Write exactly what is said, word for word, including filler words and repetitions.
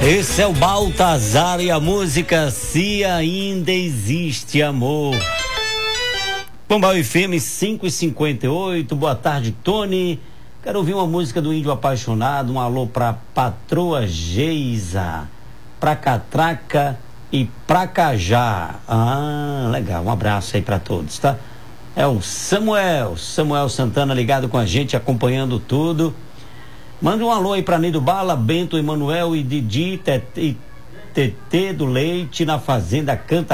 Esse é o Baltazar e a música Se Ainda Existe Amor. Pombal F M cinco e cinquenta e oito, boa tarde, Tony. Quero ouvir uma música do Índio Apaixonado, um alô pra patroa Geisa, pra Catraca e pra Cajá. Ah, legal, um abraço aí pra todos, tá? É o Samuel, Samuel Santana ligado com a gente, acompanhando tudo. Manda um alô aí pra Nido Bala, Bento, Emanuel e Didi, Tetê, Tetê do Leite, na Fazenda Canta